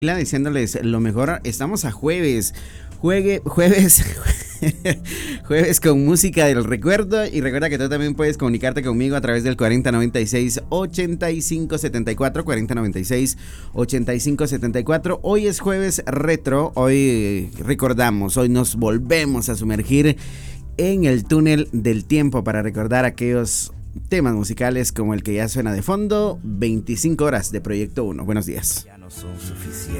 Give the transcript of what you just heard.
Diciéndoles lo mejor, estamos a jueves, jueves, jueves con música del recuerdo y recuerda que tú también puedes comunicarte conmigo a través del 4096-8574, 4096-8574. Hoy es jueves retro, hoy recordamos, hoy nos volvemos a sumergir en el túnel del tiempo para recordar aquellos temas musicales como el que ya suena de fondo, 25 horas de Proyecto 1. Buenos días. Ya no son suficientes.